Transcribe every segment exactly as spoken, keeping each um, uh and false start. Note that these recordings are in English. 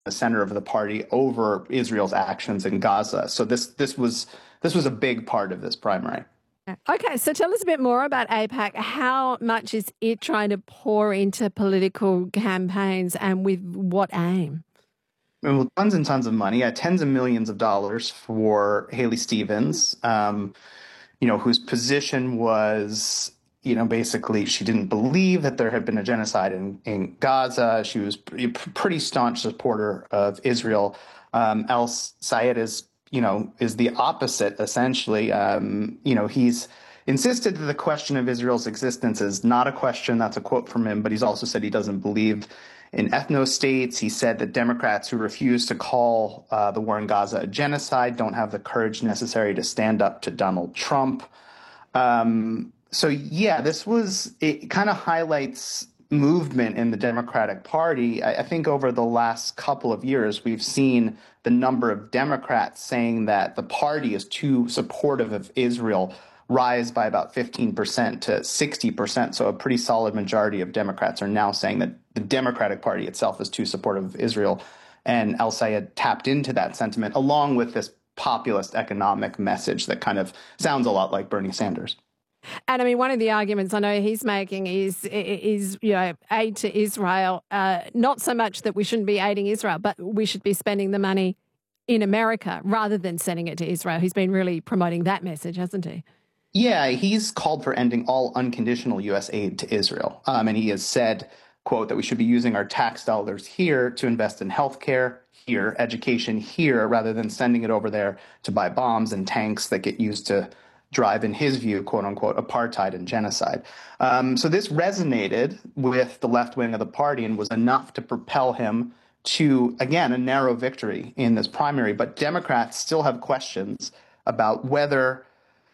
the center of the party over Israel's actions in Gaza. So this this was this was a big part of this primary. Okay, so tell us a bit more about AIPAC. How much is it trying to pour into political campaigns, and with what aim? Well, tons and tons of money, uh, tens of millions of dollars for Haley Stevens, um, you know, whose position was, you know, basically she didn't believe that there had been a genocide in, in Gaza. She was a pretty staunch supporter of Israel. Um, El-Sayed is, you know, is the opposite, essentially. Um, you know, he's insisted that the question of Israel's existence is not a question. That's a quote from him, but he's also said he doesn't believe in ethno-states. He said that Democrats who refuse to call uh, the war in Gaza a genocide don't have the courage necessary to stand up to Donald Trump. Um, so, yeah, this was, it kind of highlights movement in the Democratic Party. I, I think over the last couple of years, we've seen the number of Democrats saying that the party is too supportive of Israel rise by about fifteen percent to sixty percent. So a pretty solid majority of Democrats are now saying that the Democratic Party itself is too supportive of Israel. And El-Sayed tapped into that sentiment, along with this populist economic message that kind of sounds a lot like Bernie Sanders. And I mean, one of the arguments I know he's making is, is you know, aid to Israel, uh, not so much that we shouldn't be aiding Israel, but we should be spending the money in America rather than sending it to Israel. He's been really promoting that message, hasn't he? Yeah, he's called for ending all unconditional U S aid to Israel. Um, and he has said, quote, that we should be using our tax dollars here to invest in healthcare here, education here, rather than sending it over there to buy bombs and tanks that get used to drive, in his view, quote unquote, apartheid and genocide. Um, so this resonated with the left wing of the party and was enough to propel him to, again, a narrow victory in this primary. But Democrats still have questions about whether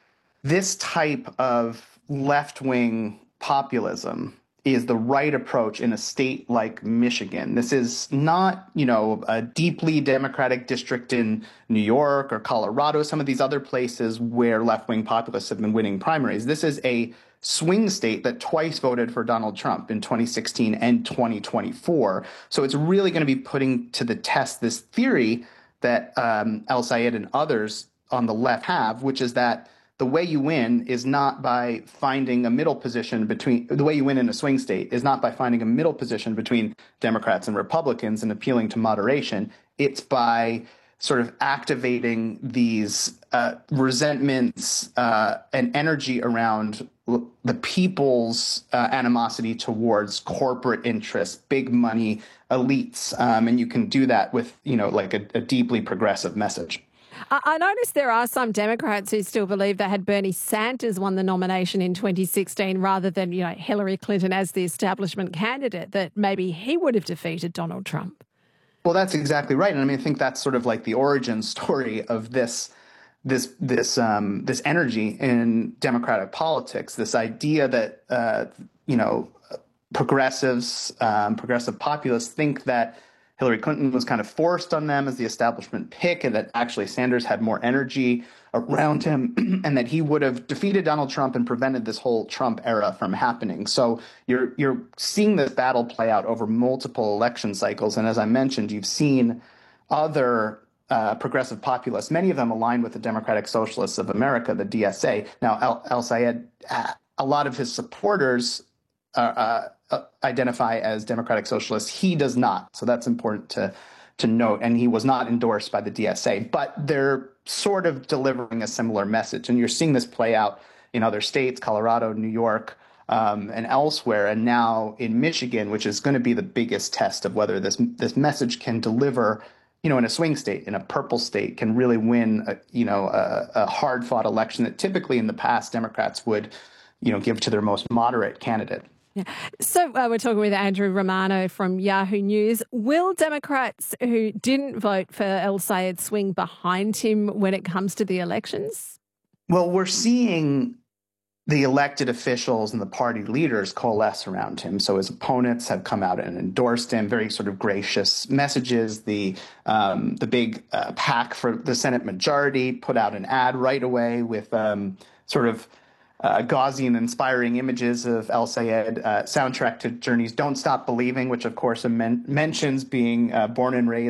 this type of left-wing populism is the right approach in a state like Michigan. This is not, you know, a deeply Democratic district in New York or Colorado, some of these other places where left-wing populists have been winning primaries. This is a swing state that twice voted for Donald Trump in twenty sixteen and twenty twenty-four. So it's really going to be putting to the test this theory that um, El-Sayed and others on the left have, which is that the way you win is not by finding a middle position between the way you win in a swing state is not by finding a middle position between Democrats and Republicans and appealing to moderation. It's by sort of activating these uh, resentments uh, and energy around the people's uh, animosity towards corporate interests, big money elites. Um, and you can do that with, you know, like a, a deeply progressive message. I noticed there are some Democrats who still believe that had Bernie Sanders won the nomination in twenty sixteen rather than, you know, Hillary Clinton as the establishment candidate, that maybe he would have defeated Donald Trump. Well, that's exactly right. And I mean, I think that's sort of like the origin story of this this this um, this energy in Democratic politics, this idea that, uh, you know, progressives, um, progressive populists think that Hillary Clinton was kind of forced on them as the establishment pick, and that actually Sanders had more energy around him and that he would have defeated Donald Trump and prevented this whole Trump era from happening. So you're you're seeing this battle play out over multiple election cycles. And as I mentioned, you've seen other uh, progressive populists, many of them aligned with the Democratic Socialists of America, the D S A. Now, El- El-Sayed, uh, a lot of his supporters are uh, Uh, identify as Democratic Socialists. He does not. So that's important to to note. And he was not endorsed by the D S A. But they're sort of delivering a similar message. And you're seeing this play out in other states, Colorado, New York, um, and elsewhere. And now in Michigan, which is going to be the biggest test of whether this this message can deliver, you know, in a swing state, in a purple state, can really win, a, you know, a, a hard-fought election that typically in the past Democrats would, you know, give to their most moderate candidate. Yeah. So uh, we're talking with Andrew Romano from Yahoo News. Will Democrats who didn't vote for El-Sayed swing behind him when it comes to the elections? Well, we're seeing the elected officials and the party leaders coalesce around him. So his opponents have come out and endorsed him, very sort of gracious messages. The um, the big uh, PAC for the Senate majority put out an ad right away with um, sort of Uh, gauzy and inspiring images of El-Sayed, uh, soundtrack to Journey's Don't Stop Believing, which of course men- mentions being uh, born and raised